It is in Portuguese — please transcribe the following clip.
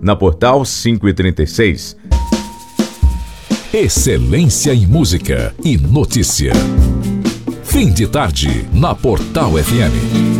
na Portal 5h36. Excelência em música e notícia. Fim de tarde na Portal FM.